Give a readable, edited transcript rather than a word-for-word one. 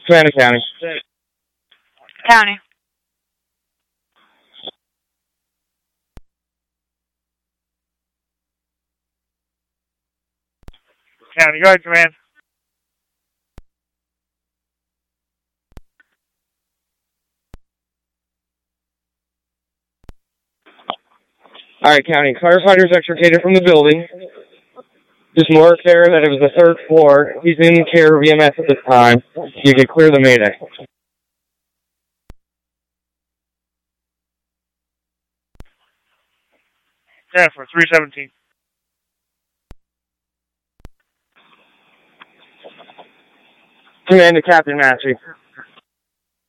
Savannah County. County. County, go ahead, command. Alright, County. Firefighters extricated from the building. Just mark there that it was the third floor. He's in care of EMS at this time. You can clear the mayday. Jennifer, 317. Command to Captain Massey.